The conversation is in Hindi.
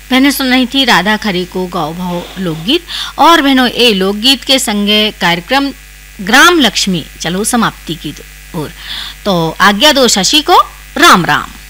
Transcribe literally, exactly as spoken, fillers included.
मैंने सुनाई थी राधा खरी को गाँव भाव लोकगीत। और बहनों ए लोकगीत के संगे कार्यक्रम ग्राम लक्ष्मी चलो समाप्ति की ओर। तो आज्ञा दो शशि को। राम राम।